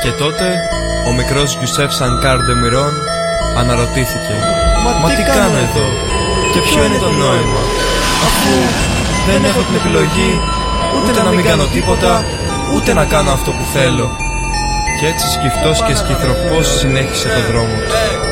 Και τότε ο μικρός Γιουσέφ Σανκάρ Ντεμιρόν αναρωτήθηκε: Μα τι κάνω εδώ και ποιο είναι το νόημα, αφού δεν έχω την επιλογή ούτε να μην κάνω τίποτα, ούτε να κάνω αυτό που θέλω. Και έτσι σκυφτός και σκυθροπός συνέχισε το δρόμο του.